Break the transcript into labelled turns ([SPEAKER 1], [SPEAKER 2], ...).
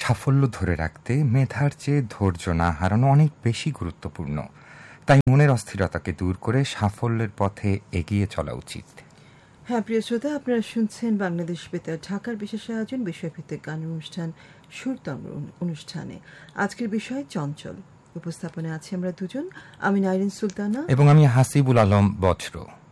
[SPEAKER 1] সাফল্য ধরে রাখতে মেধার চেয়ে ধৈর্য না হারানো অনেক বেশি গুরুত্বপূর্ণ। তাই মনের অস্থিরতাকে দূর করে সাফল্যের পথে এগিয়ে চলা উচিত।
[SPEAKER 2] হ্যাঁ প্রিয় শ্রোতা, আপনারা শুনছেন বাংলাদেশ বেতার ঢাকার বিশেষ আয়োজন বিষয়ভিত্তিক গান অনুষ্ঠান সুরতরঙ্গ অনুষ্ঠানে। আজকের বিষয় চঞ্চল। উপস্থাপনে আছি আমরা দুজন, আমি নাইরিন সুলতানা
[SPEAKER 1] এবং আমি হাসিবুল আলম বজ্র।